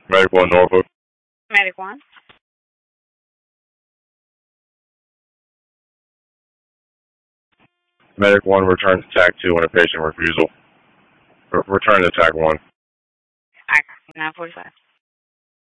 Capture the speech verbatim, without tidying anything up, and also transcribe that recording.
Medic one, Norfolk. Medic one. Medic one returns to TAC two on a patient refusal. Re- return to TAC one. I nine forty-five.